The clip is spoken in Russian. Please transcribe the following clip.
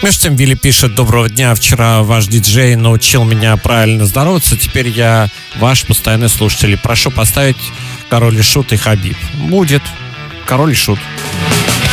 Между тем, Вилли пишет: доброго дня, вчера ваш диджей научил меня правильно здороваться, теперь я ваш постоянный слушатель. Прошу поставить Король и Шут и Хабиб. Будет Король и Шут.